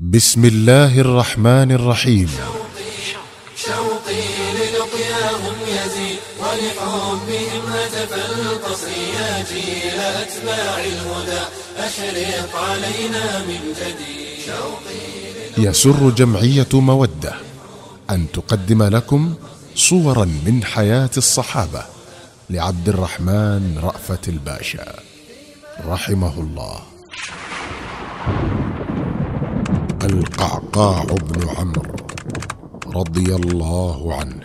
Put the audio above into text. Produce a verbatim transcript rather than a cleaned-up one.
بسم الله الرحمن الرحيم. شوقي للقياهم يزيد ولحبهم هتف القصر يا جيل أتباع الهدى أشرق علينا من جديد. يسر جمعية مودة أن تقدم لكم صورا من حياة الصحابة لعبد الرحمن رأفت الباشا رحمه الله. القعقاع بن عمرو رضي الله عنه